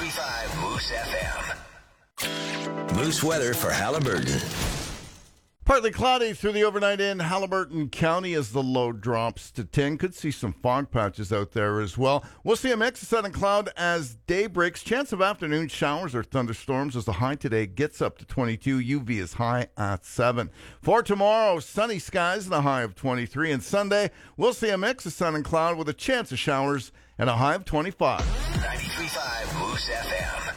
93.5 Moose FM. Moose weather for Haliburton. Partly cloudy through the overnight in Haliburton County as the low drops to 10. Could see some fog patches out there as well. We'll see a mix of sun and cloud as day breaks. Chance of afternoon showers or thunderstorms as the high today gets up to 22. UV is high at 7. For tomorrow, sunny skies and a high of 23. And Sunday, we'll see a mix of sun and cloud with a chance of showers and a high of 25. 93.5 Moose FM.